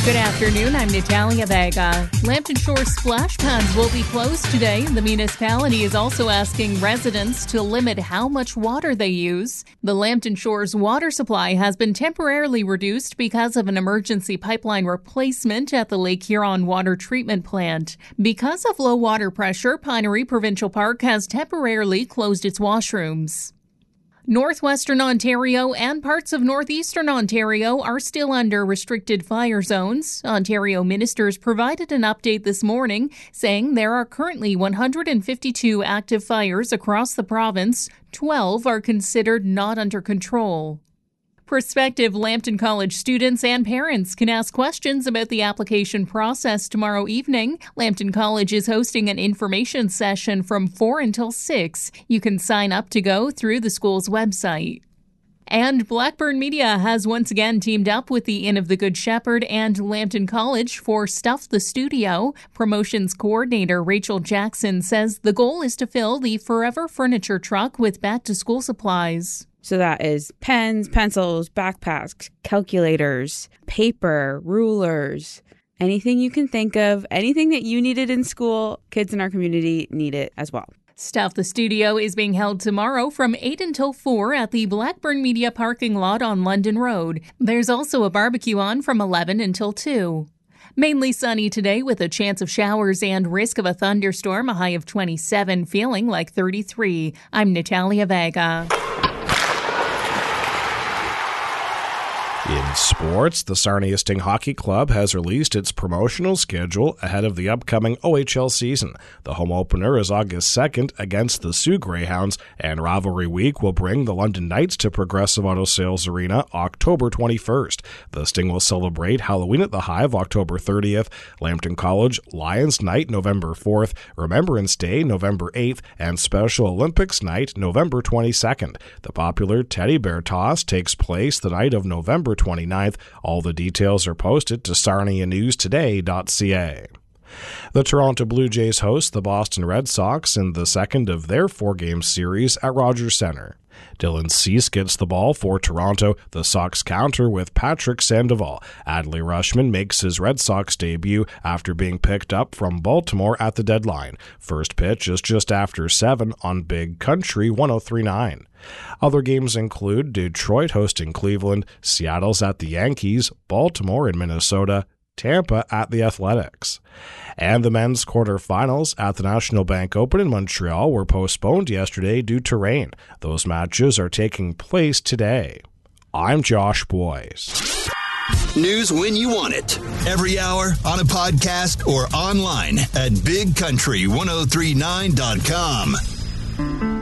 Good afternoon, I'm Natalia Vega. Lambton Shores splash pads will be closed today. The municipality is also asking residents to limit how much water they use. The Lambton Shores water supply has been temporarily reduced because of an emergency pipeline replacement at the Lake Huron water treatment plant. Because of low water pressure, Pinery Provincial Park has temporarily closed its washrooms. Northwestern Ontario and parts of northeastern Ontario are still under restricted fire zones. Ontario ministers provided an update this morning saying there are currently 152 active fires across the province. 12 are considered not under control. Prospective Lambton College students and parents can ask questions about the application process tomorrow evening. Lambton College is hosting an information session from 4 until 6. You can sign up to go through the school's website. And Blackburn Media has once again teamed up with the Inn of the Good Shepherd and Lambton College for Stuff the Studio. Promotions coordinator Rachel Jackson says the goal is to fill the Forever Furniture truck with back-to-school supplies. So that is pens, pencils, backpacks, calculators, paper, rulers, anything you can think of, anything that you needed in school, kids in our community need it as well. Stuff the Studio is being held tomorrow from 8 until 4 at the Blackburn Media parking lot on London Road. There's also a barbecue on from 11 until 2. Mainly sunny today with a chance of showers and risk of a thunderstorm, a high of 27, feeling like 33. I'm Natalia Vega. In sports, the Sarnia Sting Hockey Club has released its promotional schedule ahead of the upcoming OHL season. The home opener is August 2nd against the Sioux Greyhounds, and rivalry week will bring the London Knights to Progressive Auto Sales Arena October 21st. The Sting will celebrate Halloween at the Hive October 30th, Lambton College Lions Night November 4th, Remembrance Day November 8th, and Special Olympics Night November 22nd. The popular Teddy Bear Toss takes place the night of November 29th. All the details are posted to sarnianewstoday.ca. The Toronto Blue Jays host the Boston Red Sox in the second of their 4-game series at Rogers Centre. Dylan Cease gets the ball for Toronto. The Sox counter with Patrick Sandoval. Adley Rutschman makes his Red Sox debut after being picked up from Baltimore at the deadline. First pitch is just after 7 on Big Country 103.9. Other games include Detroit hosting Cleveland, Seattle's at the Yankees, Baltimore and Minnesota, Tampa at the Athletics. And the men's quarterfinals at the National Bank Open in Montreal were postponed yesterday due to rain. Those matches are taking place today. I'm Josh Boyce. News when you want it. Every hour, on a podcast, or online at bigcountry1039.com.